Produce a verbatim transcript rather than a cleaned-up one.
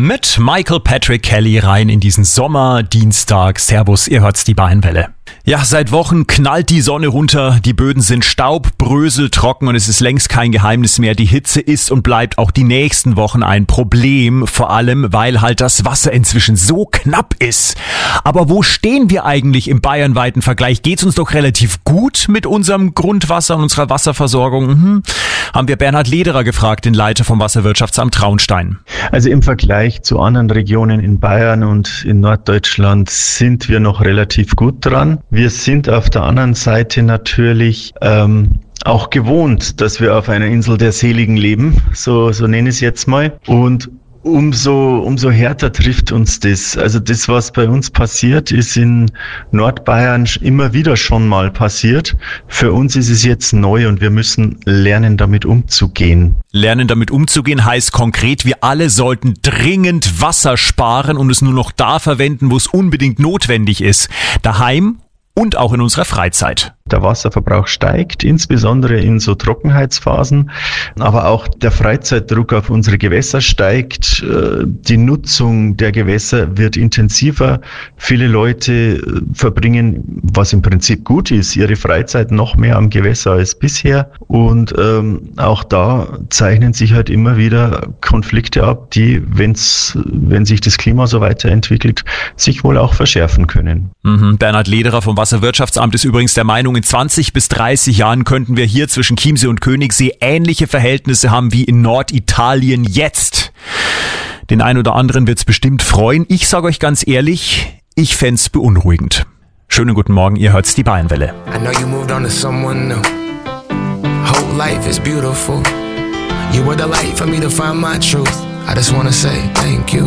Mit Michael Patrick Kelly rein in diesen Sommerdienstag. Servus, ihr hört's, die Bayernwelle. Ja, seit Wochen knallt die Sonne runter, die Böden sind staubbröseltrocken und es ist längst kein Geheimnis mehr. Die Hitze ist und bleibt auch die nächsten Wochen ein Problem, vor allem, weil halt das Wasser inzwischen so knapp ist. Aber wo stehen wir eigentlich im bayernweiten Vergleich? Geht's uns doch relativ gut mit unserem Grundwasser und unserer Wasserversorgung? Mhm. Haben wir Bernhard Lederer gefragt, den Leiter vom Wasserwirtschaftsamt Traunstein. Also im Vergleich zu anderen Regionen in Bayern und in Norddeutschland sind wir noch relativ gut dran. Wir sind auf der anderen Seite natürlich ähm, auch gewohnt, dass wir auf einer Insel der Seligen leben, so, so nenne ich es jetzt mal. Und Umso, umso härter trifft uns das. Also das, was bei uns passiert, ist in Nordbayern immer wieder schon mal passiert. Für uns ist es jetzt neu und wir müssen lernen, damit umzugehen. Lernen, damit umzugehen heißt konkret, wir alle sollten dringend Wasser sparen und es nur noch da verwenden, wo es unbedingt notwendig ist. Daheim und auch in unserer Freizeit. Der Wasserverbrauch steigt, insbesondere in so Trockenheitsphasen, aber auch der Freizeitdruck auf unsere Gewässer steigt. Die Nutzung der Gewässer wird intensiver. Viele Leute verbringen, was im Prinzip gut ist, ihre Freizeit noch mehr am Gewässer als bisher. Und ähm, auch da zeichnen sich halt immer wieder Konflikte ab, die, wenn's, wenn sich das Klima so weiterentwickelt, sich wohl auch verschärfen können. Mhm. Bernhard Lederer vom Wasserwirtschaftsamt ist übrigens der Meinung, in zwanzig bis dreißig Jahren könnten wir hier zwischen Chiemsee und Königssee ähnliche Verhältnisse haben wie in Norditalien jetzt. Den einen oder anderen wird's bestimmt freuen. Ich sage euch ganz ehrlich, ich fänd's beunruhigend. Schönen guten Morgen, ihr hört's, die Bayernwelle. I know you moved on to someone new. Whole life is beautiful. You were the light for me to find my truth. I just wanna say thank you.